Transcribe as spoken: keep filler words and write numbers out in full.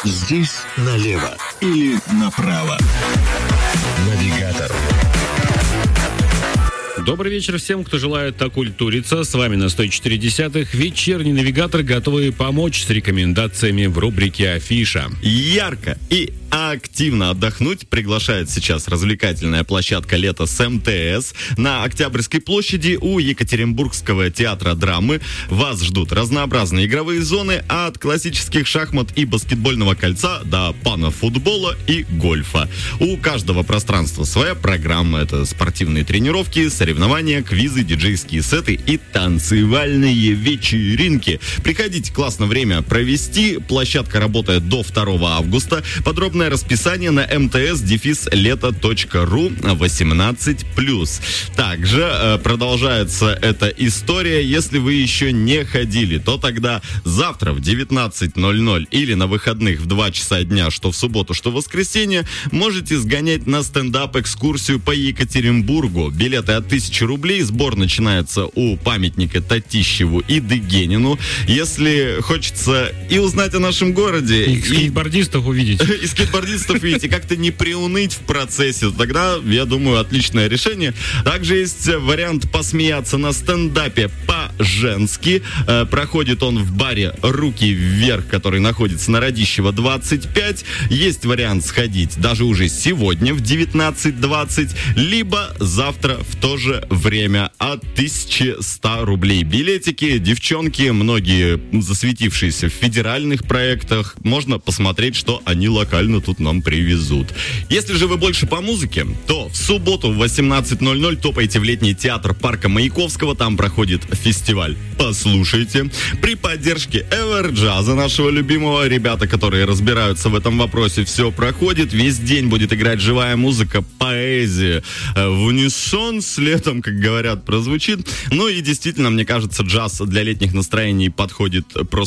Здесь налево или направо. Навигатор. Добрый вечер всем, кто желает окультуриться. С вами на сто четыре десятых вечерний навигатор, готовый помочь с рекомендациями в рубрике «Афиша». Ярко и активно отдохнуть приглашает сейчас развлекательная площадка «Лето» с эм тэ эс на Октябрьской площади у Екатеринбургского театра драмы. Вас ждут разнообразные игровые зоны от классических шахмат и баскетбольного кольца до панофутбола и гольфа. У каждого пространства своя программа. Это спортивные тренировки, соревнования, квизы, диджейские сеты и танцевальные вечеринки. Приходите, классно время провести. Площадка работает до второго августа. Подробно расписание на эм тэ эс дефис лето точка ру восемнадцать плюс. Также э, продолжается эта история. Если вы еще не ходили, то тогда завтра в девятнадцать ноль ноль или на выходных в два часа дня, что в субботу, что в воскресенье, можете сгонять на стендап-экскурсию по Екатеринбургу. Билеты от тысячи рублей. Сбор начинается у памятника Татищеву и Дегенину. Если хочется и узнать о нашем городе, и, и скейтбордистов увидеть. И скейтбордистов видите, как-то не приуныть в процессе, тогда, я думаю, отличное решение. Также есть вариант посмеяться на стендапе по-женски. Э, проходит он в баре «Руки вверх», который находится на Радищева двадцать пять. Есть вариант сходить даже уже сегодня в девятнадцать двадцать, либо завтра в то же время от тысяча сто рублей. Билетики, девчонки, многие засветившиеся в федеральных проектах. Можно посмотреть, что они локально тут нам привезут. Если же вы больше по музыке, то в субботу в восемнадцать ноль ноль топайте в летний театр парка Маяковского. Там проходит фестиваль «Послушайте». При поддержке Эверджаза, нашего любимого, ребята, которые разбираются в этом вопросе, все проходит. Весь день будет играть живая музыка, поэзия в унисон с летом, как говорят, прозвучит. Ну и действительно, мне кажется, джаз для летних настроений подходит просто